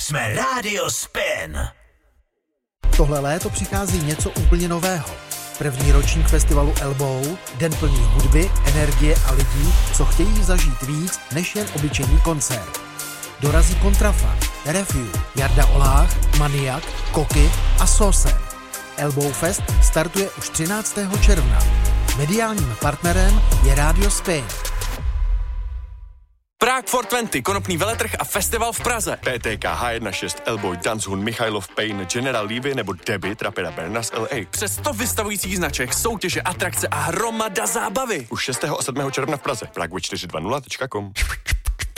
jsme Radio Spin. Tohle léto přichází něco úplně nového. První ročník festivalu Elbow, den plný hudby, energie a lidí, co chtějí zažít víc než jen obyčejný koncert. Dorazí Kontrafakt, Refuse, Jarda Olách, Maniak, Koky a Sosen. Elbow Fest startuje už 13. června. Mediálním partnerem je Radio Spain. Prague 420, konopný veletrh a festival v Praze. PTK H16, Elbow, Danzhun, Michailov, Payne, General Levy nebo Debbie, Trapera Bernas LA. Přes 100 vystavujících značek, soutěže, atrakce a hromada zábavy. Už 6. a 7. června v Praze. Prague420.com